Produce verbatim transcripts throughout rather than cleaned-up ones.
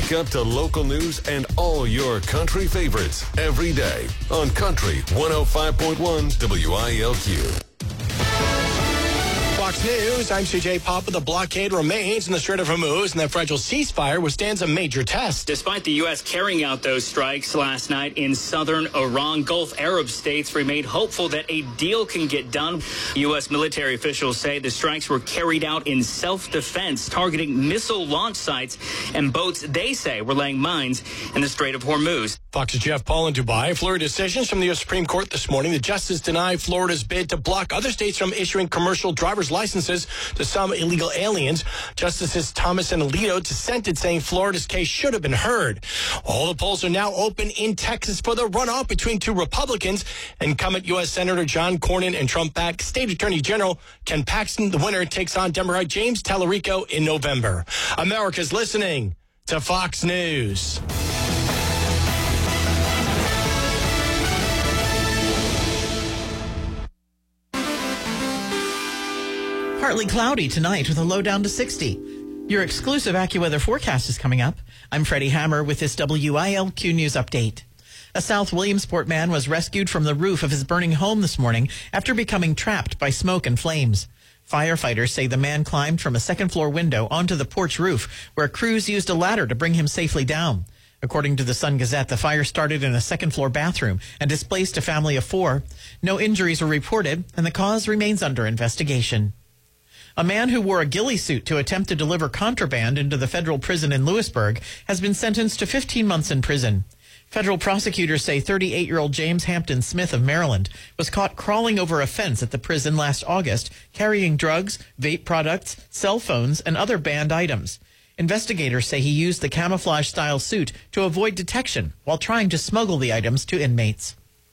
Wake up to local news and all your country favorites every day on Country one oh five point one W I L Q. Fox News, I'm C J Papa. The blockade remains in the Strait of Hormuz, and that fragile ceasefire withstands a major test. Despite the U S carrying out those strikes last night in southern Iran, Gulf Arab states remain hopeful that a deal can get done. U S military officials say the strikes were carried out in self-defense, targeting missile launch sites and boats they say were laying mines in the Strait of Hormuz. Fox's Jeff Paul in Dubai. Florida decisions from the U S Supreme Court this morning. The justice denied Florida's bid to block other states from issuing commercial driver's licenses to some illegal aliens. Justices Thomas and Alito dissented, saying Florida's case should have been heard. All the polls are now open in Texas for the runoff between two Republicans. Incumbent U S Senator John Cornyn and Trump-backed State Attorney General Ken Paxton. The winner takes on Democrat James Tallarico in November. America's listening to Fox News. Partly cloudy tonight with a low down to sixty. Your exclusive AccuWeather forecast is coming up. I'm Freddie Hammer with this W I L Q News update. A South Williamsport man was rescued from the roof of his burning home this morning after becoming trapped by smoke and flames. Firefighters say the man climbed from a second floor window onto the porch roof, where crews used a ladder to bring him safely down. According to the Sun Gazette, the fire started in a second floor bathroom and displaced a family of four. No injuries were reported, and the cause remains under investigation. A man who wore a ghillie suit to attempt to deliver contraband into the federal prison in Lewisburg has been sentenced to fifteen months in prison. Federal prosecutors say thirty-eight-year-old James Hampton Smith of Maryland was caught crawling over a fence at the prison last August, carrying drugs, vape products, cell phones, and other banned items. Investigators say he used the camouflage-style suit to avoid detection while trying to smuggle the items to inmates.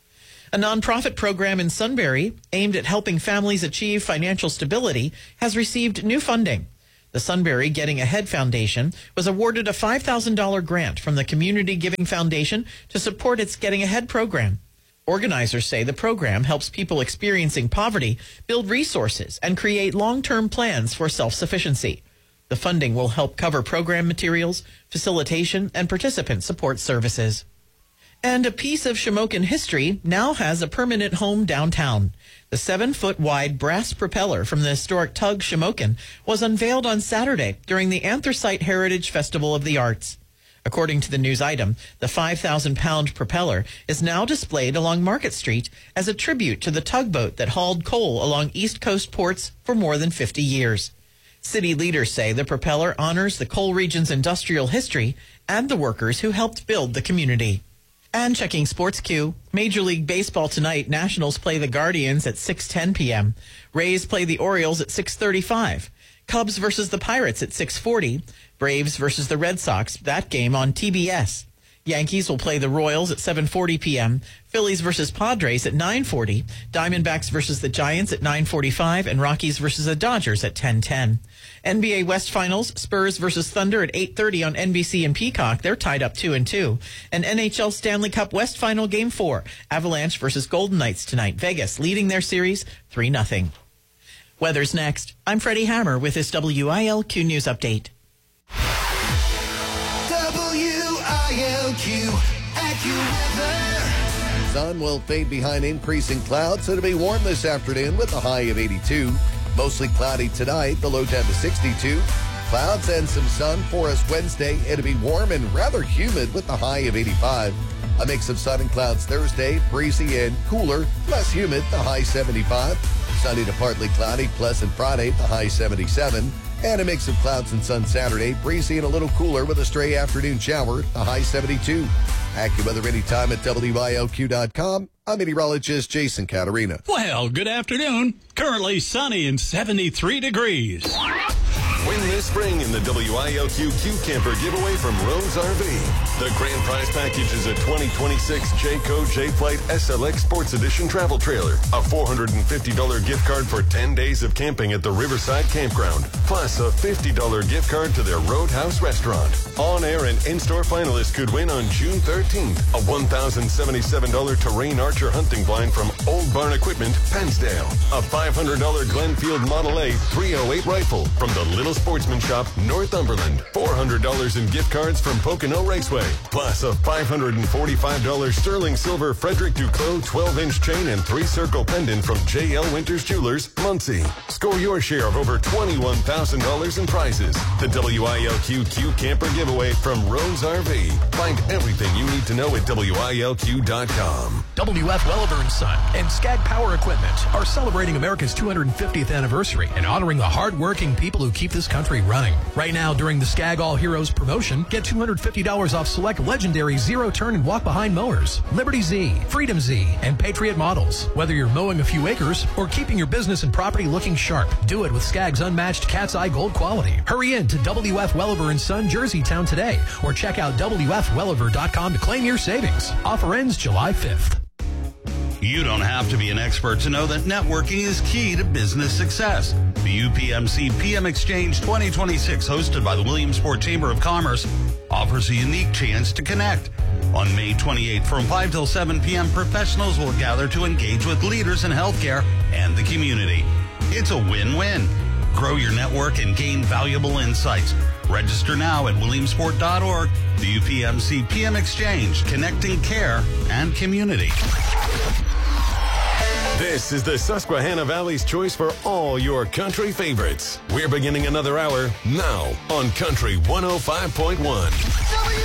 A nonprofit program in Sunbury aimed at helping families achieve financial stability has received new funding. The Sunbury Getting Ahead Foundation was awarded a five thousand dollars grant from the Community Giving Foundation to support its Getting Ahead program. Organizers say the program helps people experiencing poverty build resources and create long-term plans for self-sufficiency. The funding will help cover program materials, facilitation, and participant support services. And a piece of Shamokin history now has a permanent home downtown. The seven-foot-wide brass propeller from the historic tug Shamokin was unveiled on Saturday during the Anthracite Heritage Festival of the Arts. According to the news item, the five thousand pound propeller is now displayed along Market Street as a tribute to the tugboat that hauled coal along East Coast ports for more than fifty years. City leaders say the propeller honors the coal region's industrial history and the workers who helped build the community. And checking Sports Q, Major League Baseball tonight, Nationals play the Guardians at six ten p.m. Rays play the Orioles at six thirty-five. Cubs versus the Pirates at six forty. Braves versus the Red Sox, that game on T B S. Yankees will play the Royals at seven forty p.m. Phillies versus Padres at nine forty. Diamondbacks versus the Giants at nine forty-five. And Rockies versus the Dodgers at ten ten. N B A West Finals, Spurs versus Thunder at eight thirty on N B C and Peacock. They're tied up two and two. And N H L Stanley Cup West Final Game four. Avalanche versus Golden Knights tonight. Vegas leading their series three nothing. Weather's next. I'm Freddie Hammer with this W I L Q News Update. W I L Q AccuWeather. Sun will fade behind increasing clouds. It'll be warm this afternoon with a high of eighty-two. Mostly cloudy tonight, the low down to sixty-two. Clouds and some sun for us Wednesday. It'll be warm and rather humid with the high of eighty-five. A mix of sun and clouds Thursday, breezy and cooler, less humid, the high seventy-five. Sunny to partly cloudy, pleasant Friday, the high seventy-seven. And a mix of clouds and sun Saturday, breezy and a little cooler with a stray afternoon shower, the high seventy-two. AccuWeather anytime at W I L Q dot com. I'm meteorologist Jason Caterina. Well, good afternoon. Currently sunny and seventy-three degrees. Win this spring in the W I L Q Q Camper giveaway from Rose R V. The grand prize package is a twenty twenty-six Jayco J-Flight S L X Sports Edition travel trailer, a four hundred fifty dollars gift card for ten days of camping at the Riverside Campground, plus a fifty dollars gift card to their Roadhouse restaurant. On-air and in-store finalists could win on June thirteenth a one thousand seventy-seven dollars Terrain Archer hunting blind from Old Barn Equipment, Pensdale, a five hundred dollars Glenfield Model A three oh eight rifle from the Little Sportsman Shop, Northumberland. four hundred dollars in gift cards from Pocono Raceway. Plus a five hundred forty-five dollars sterling silver Frederick Duclos twelve-inch chain and three-circle pendant from J L Winters Jewelers, Muncie. Score your share of over twenty-one thousand dollars in prizes. The W I L Q Q Camper Giveaway from Rose R V. Find everything you need to know at W I L Q dot com. W F Welliver and Son and Skag Power Equipment are celebrating America's two hundred fiftieth anniversary and honoring the hard-working people who keep this country running. Right now, during the Skag All Heroes promotion, get two hundred fifty dollars off select legendary zero-turn and walk-behind mowers, Liberty Z, Freedom Z, and Patriot models. Whether you're mowing a few acres or keeping your business and property looking sharp, do it with Skag's unmatched Cat's Eye Gold quality. Hurry in to W F Welliver and Son, Jerseytown today, or check out W F Welliver dot com to claim your savings. Offer ends July fifth. You don't have to be an expert to know that networking is key to business success. The U P M C P M Exchange twenty twenty-six, hosted by the Williamsport Chamber of Commerce, offers a unique chance to connect. On May twenty-eighth from five till seven p.m., professionals will gather to engage with leaders in healthcare and the community. It's a win-win. Grow your network and gain valuable insights. Register now at williamsport dot org. The U P M C P M Exchange, connecting care and community. This is the Susquehanna Valley's choice for all your country favorites. We're beginning another hour now on Country one oh five point one.